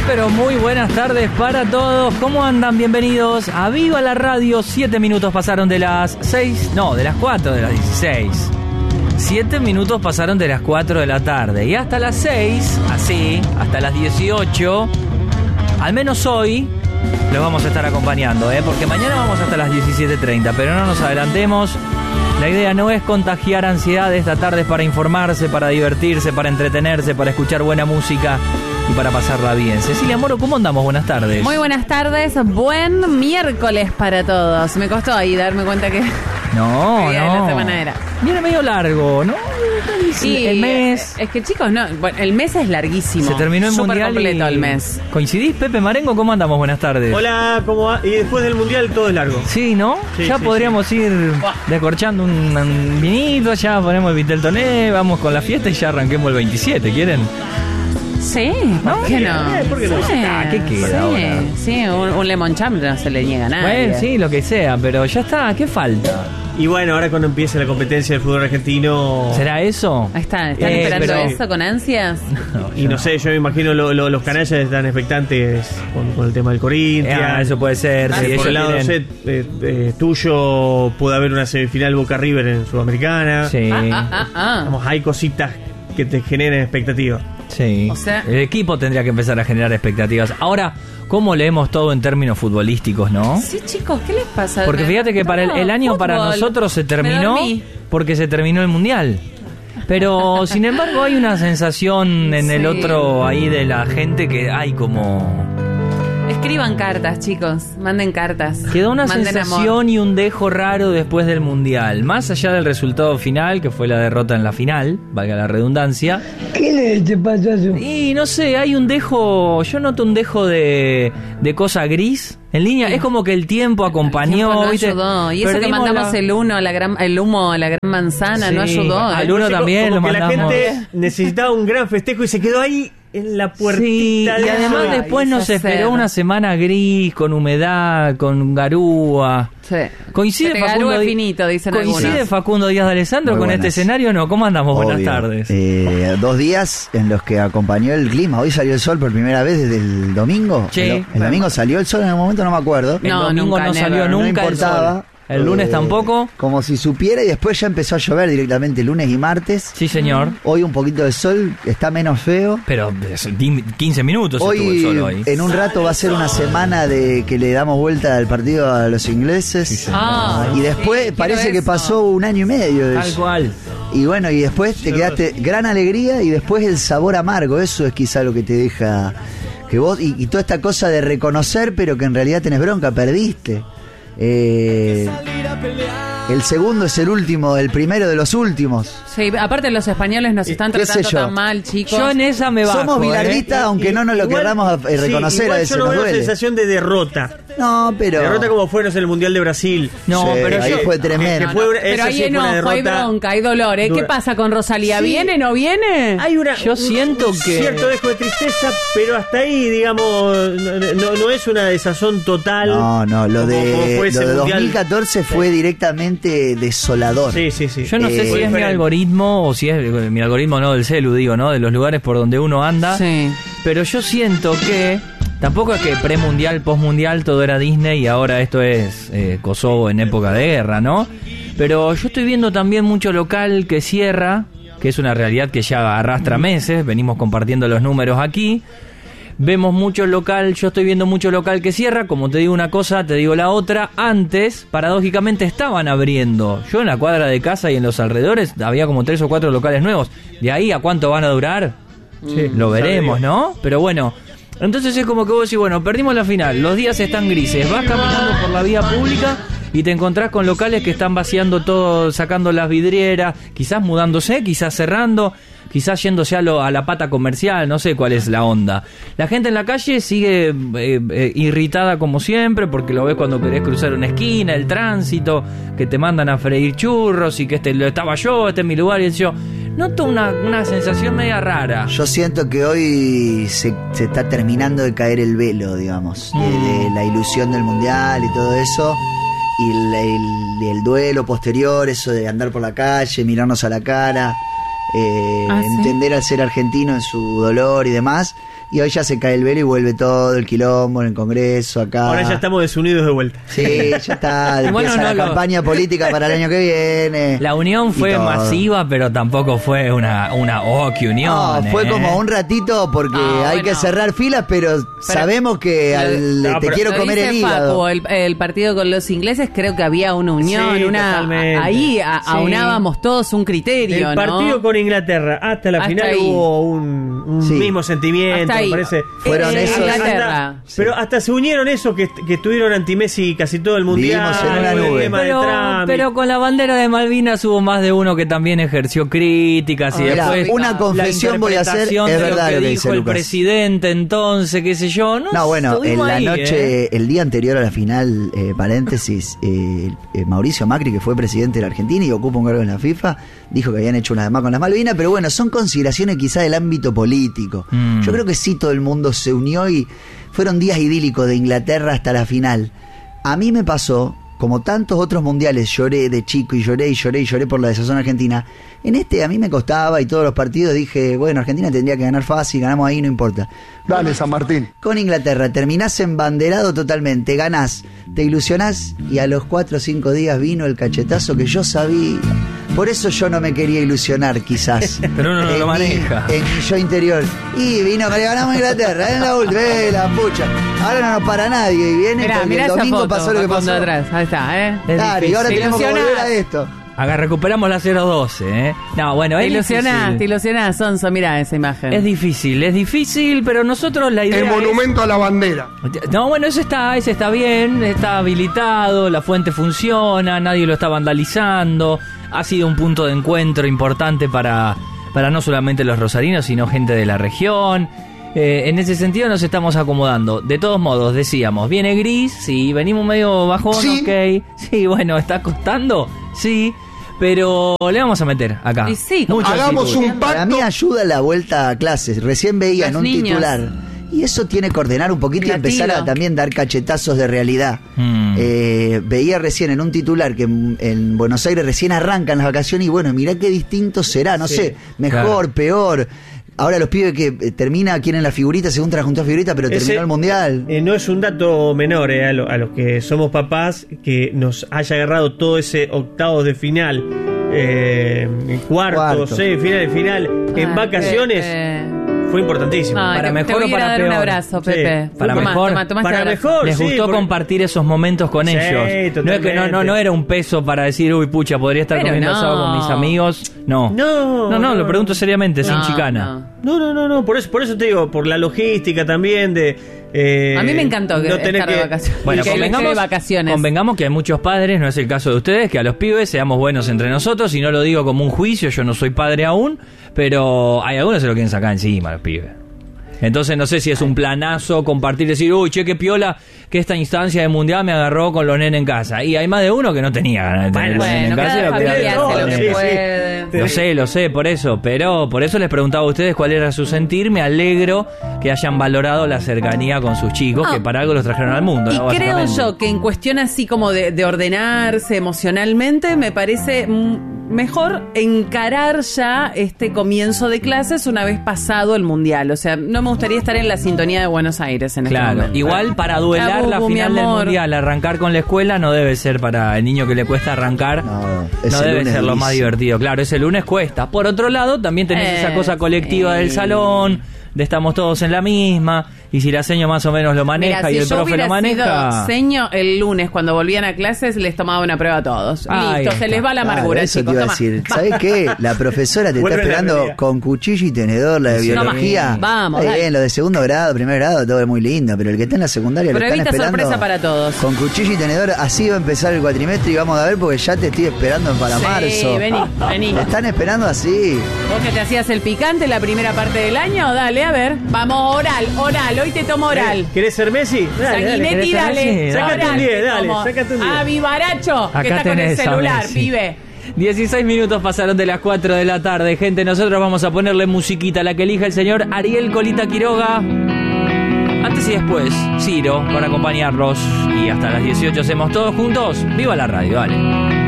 pero muy buenas tardes para todos. ¿Cómo andan? Bienvenidos a Viva la Radio. 7 minutos pasaron de las 6, no, de las 4 de las 16. 7 minutos pasaron de las 4 de la tarde. Y hasta las 6, así, hasta las 18, al menos hoy, los vamos a estar acompañando, porque mañana vamos hasta las 17:30, pero no nos adelantemos. La idea no es contagiar ansiedad, esta tarde es para informarse, para divertirse, para entretenerse, para escuchar buena música y para pasarla bien. Cecilia Moro, ¿cómo andamos? Buenas tardes. Muy buenas tardes, buen miércoles para todos. Me costó ahí darme cuenta que... No. La semana era. Viene medio largo, ¿no? Sí, el mes. Es que chicos, no, bueno, el mes es larguísimo. Se terminó el mundial completo el mes. ¿Coincidís, Pepe Marengo? ¿Cómo andamos? Buenas tardes. Hola, ¿cómo va? Y después del mundial todo es largo. Sí, ¿no? Sí, ya sí, podríamos ir descorchando un vinito, ya ponemos el Vitel Toné, vamos con la fiesta y ya arranquemos el 27, ¿quieren? Sí, ¿por qué no? ¿Por qué no? Sí, ¿Qué queda ahora? Sí, un lemon champ no se le niega a nadie. Bueno, sí, lo que sea, pero ya está, ¿qué falta? Y bueno, ahora cuando empiece la competencia del fútbol argentino... ¿Será eso? Ahí está, ¿están esperando pero- eso con ansias? Y no sé, yo me imagino los canallas están expectantes con el tema del Corinthians. Eso puede ser. Si Por ellos el lado quieren- tuyo puede haber una semifinal Boca River en Sudamericana. Sí. Vamos, hay cositas que te generen expectativas. Sí. O sea- el equipo tendría que empezar a generar expectativas. Ahora, ¿cómo leemos todo en términos futbolísticos, no? Sí, chicos, ¿qué les pasa? Porque fíjate que para el año para Fútbol. nosotros se Me terminó dormí. porque se terminó el mundial. Pero sin embargo hay una sensación en el Sí. otro ahí de la gente que hay como... Escriban cartas, chicos. Manden cartas. Quedó una Manden sensación amor. y un dejo raro después del mundial. Más allá del resultado final, que fue la derrota en la final, valga la redundancia. ¿Qué le pasa eso? Y no sé, hay un dejo, yo noto un dejo de cosa gris en línea. Es como que el tiempo acompañó, El tiempo no ¿viste? ayudó. Y eso que Perdimos mandamos el humo a la gran manzana, Sí, no ayudó. al ¿eh? uno también como lo que la mandamos. gente necesitaba un gran festejo y se quedó ahí en la puertita. Sí, y de además eso. después esa nos esperó sed. una semana gris, con humedad, con garúa. Sí. Coincide Se te garúa Facundo, finito, dicen ¿coincide algunos. Facundo Díaz de Alessandro Muy con buenas. este escenario o no? ¿Cómo andamos? Buenas Obvio. tardes. 2 días en los que acompañó el clima. Hoy salió el sol por primera vez desde el domingo. Sí. El domingo salió el sol en el momento, no me acuerdo. El No, domingo nunca, no salió never. nunca No el importaba. sol. El lunes tampoco. Como si supiera, y después ya empezó a llover directamente lunes y martes. Sí, señor. Hoy un poquito de sol, está menos feo. Pero 15 minutos estuvo el Hoy, sol hoy. en un rato va a ser una semana de que le damos vuelta al partido a los ingleses. Ah, Y después sí, parece quiero que eso. pasó 1 año y medio de Tal eso. cual. Y bueno, y después te quedaste gran alegría y después el sabor amargo. Eso es quizá lo que te deja que vos y toda esta cosa de reconocer, pero que en realidad tenés bronca, perdiste. El segundo es el último, el primero de los últimos. Sí, aparte los españoles nos están ¿Qué sé tratando yo? tan mal, chicos. Yo en esa me bajo. Somos Bilardita, aunque no nos lo Igual- querramos reconocer, igual a veces yo no nos veo duele. sensación de derrota. No, pero... Derrota como fue, no sé, en el Mundial de Brasil. No, Sí, pero ahí yo... fue tremendo. que fue- Pero esa hay sí fue una enojo, hay derrota bronca, hay dolor. ¿Eh? ¿Qué dura. pasa con Rosalía? Sí. ¿Viene, no viene? Hay Yo siento que- cierto dejo de tristeza, pero hasta ahí, digamos, no es una desazón total. No, lo como de, fue ese lo de Mundial. 2014 fue directamente desolador. Sí. Yo no sé si Fue es mi diferente. algoritmo o si es mi algoritmo, no del celu, digo, ¿no? De los lugares por donde uno anda. Sí. Pero yo siento que tampoco es que premundial, postmundial todo era Disney y ahora esto es Kosovo en época de guerra, ¿no? Pero yo estoy viendo también mucho local que cierra, que es una realidad que ya arrastra meses, venimos compartiendo los números aquí. Vemos mucho local, yo estoy viendo mucho local que cierra, como te digo una cosa, te digo la otra. Antes, paradójicamente, estaban abriendo. Yo en la cuadra de casa y en los alrededores había como 3 o 4 locales nuevos. ¿De ahí a cuánto van a durar? Lo veremos, ¿no? Pero bueno, entonces es como que vos decís, bueno, perdimos la final, los días están grises, vas caminando por la vía pública y te encontrás con locales que están vaciando todo, sacando las vidrieras, quizás mudándose, quizás cerrando, quizás yéndose a la pata comercial, no sé cuál es la onda. La gente en la calle sigue irritada como siempre, porque lo ves cuando querés cruzar una esquina, el tránsito, que te mandan a freír churros y que estaba yo, este es mi lugar, y yo noto una sensación media rara. Yo siento que hoy se está terminando de caer el velo, digamos, de la ilusión del mundial y todo eso. Y el duelo posterior, eso de andar por la calle, mirarnos a la cara. entender al ser argentino en su dolor y demás. Y hoy ya se cae el velo y vuelve todo el quilombo en el Congreso, acá. Ahora ya estamos desunidos de vuelta. Sí, ya está. Bueno, Empieza la campaña política para el año que viene. La unión fue masiva, pero tampoco fue una qué unión. No, fue como un ratito porque hay que cerrar filas, pero sabemos que te quiero comer el hígado. Facu, el partido con los ingleses, creo que había una unión, Sí, totalmente. ahí aunábamos todos un criterio, El partido con Inglaterra hasta la final ahí. hubo un mismo sentimiento. Hasta ahí. Parece. Fueron esos. Inglaterra. Pero hasta se unieron esos que estuvieron anti-Messi casi todo el mundial. Vivimos en una el nube. tema de Trump. Pero con la bandera de Malvinas hubo más de uno que también ejerció críticas y Mirá, después una confesión voy a hacer, interpretación es de verdad lo lo que que dijo dice el Lucas. presidente entonces, qué sé yo. No, bueno, en estuvimos la ahí, noche, el día anterior a la final, paréntesis, Mauricio Macri, que fue presidente de la Argentina y ocupa un cargo en la FIFA, dijo que habían hecho una demás con las Malvinas, pero bueno, son consideraciones quizá del ámbito político. Yo creo que sí todo el mundo se unió y fueron días idílicos de Inglaterra hasta la final. A mí me pasó, como tantos otros mundiales, lloré de chico y lloré por la desazón argentina. En a mí me costaba y todos los partidos dije, bueno, Argentina tendría que ganar fácil, ganamos ahí, no importa. Dale, San Martín. Con Inglaterra terminás embanderado totalmente, ganás, te ilusionás y a los 4 o 5 días vino el cachetazo que yo sabía. Por eso yo no me quería ilusionar, quizás. Pero uno no lo maneja. En mi yo interior. Y vino que le ganamos a Inglaterra, en la última, la pucha. Ahora no nos para nadie y viene porque mirá el esa domingo foto, pasó lo que pasó. atrás. Ahí está, Es Claro, y ahora Te tenemos que ilusionás. volver a esto. Acá recuperamos la 012, No, bueno, Te es ilusionás, Sonso, mirá esa imagen. Es difícil, pero nosotros la idea El monumento a la bandera. No, bueno, ese está bien, está habilitado, la fuente funciona, nadie lo está vandalizando, ha sido un punto de encuentro importante para no solamente los rosarinos, sino gente de la región. En ese sentido nos estamos acomodando. De todos modos, decíamos, viene gris, sí, venimos medio bajón, Sí. ok. Sí, bueno, ¿está costando? Sí, pero le vamos a meter acá. Y sí, Mucha hagamos actitud. un Para mí pacto. ayuda la vuelta a clases. Recién veía en Los un niños. titular. Y eso tiene que ordenar un poquito y Latido. empezar a también dar cachetazos de realidad. Veía recién en un titular que en Buenos Aires recién arrancan las vacaciones y bueno, mirá qué distinto será, no sé, mejor, peor. Ahora los pibes que quieren la figurita, según te la juntó figurita, pero terminó el mundial. No es un dato menor a los que somos papás que nos haya agarrado todo ese octavos de final, cuartos, final, en vacaciones. Fue importantísimo. Para mejor o para dar peor. un abrazo, Sí. Pepe. Para Tomá, mejor. tomá este Para abrazo. mejor. Les Sí, gustó porque- compartir esos momentos con Sí, ellos. No es que totalmente. no era un peso para decir, uy, pucha, podría estar Pero comiendo no. asado con mis amigos. No, No, lo pregunto seriamente, sin No, chicana. No, por eso te digo, por la logística también de... A mí me encantó que no tener estar de vacaciones. Bueno, Que él esté de vacaciones. convengamos que hay muchos padres, no es el caso de ustedes, que a los pibes seamos buenos entre nosotros, y no lo digo como un juicio, yo no soy padre aún, pero hay algunos que se lo quieren sacar encima a los pibes. Entonces no sé si es un planazo compartir, decir, uy, che, qué piola que esta instancia de mundial me agarró con los nenes en casa. Y hay más de uno que no tenía ganas de tener los nenes en Bueno, casa. y cada lo quería familia tener hace lo con que los nenes. puede. Lo sé, por eso. Pero por eso les preguntaba a ustedes cuál era su sentir. Me alegro que hayan valorado la cercanía con sus chicos, No. que para algo los trajeron al mundo. Y ¿no? creo Básicamente. yo que en cuestión así como de ordenarse emocionalmente, me parece mejor encarar ya este comienzo de clases una vez pasado el mundial. O sea, no me gustaría estar en la sintonía de Buenos Aires en este Claro, momento. igual para duelar la Bubu, mi final del amor. mundial, arrancar con la escuela no debe ser para el niño que le cuesta arrancar. No, ese debe lunes ser lo más durísimo. divertido. Claro, ese lunes cuesta. Por otro lado, también tenés esa cosa colectiva del salón, de estamos todos en la misma, y si la seño más o menos lo maneja Mira, y si el yo profe hubiera lo maneja. sido seño, el lunes cuando volvían a clases les tomaba una prueba a todos. Ahí Listo, está. se les va la Claro, amargura, eso chicos. te iba a Toma. decir. Va. ¿Sabes qué? La profesora te está Vuelve la esperando realidad. con cuchillo y tenedor, la de Toma. biología. Vamos, Está dale. bien, lo de segundo grado, primer grado, todo es muy lindo, pero el que está en la secundaria Pero lo están evita esperando sorpresa para todos. con cuchillo y tenedor. Así va a empezar el cuatrimestre y vamos a ver porque ya te estoy esperando para Sí, marzo. vení. Te están esperando así. Vos que te hacías el picante la primera parte del año, dale, a ver. Vamos, oral, hoy te tomo oral. ¿Querés ser Messi? Sanguinetti, ¿querés dale. saber? Sácate un 10, dale, sácate un 10. A Vivaracho, Acá que está con el tenés a celular, Messi. pibe. 16 minutos pasaron de las 4 de la tarde, gente. Nosotros vamos a ponerle musiquita, la que elija el señor Ariel Colita Quiroga. Antes y después, Ciro, para acompañarlos. Y hasta las 18 hacemos todos juntos. ¡Viva la radio! Dale.